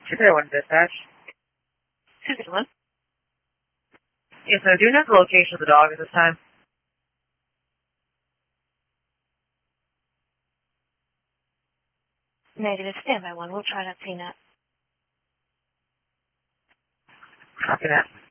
231 dispatch. 231. Yes, I do know the location of the dog at this time. Negative. Standby 1. We'll try that CNAT. Copy that.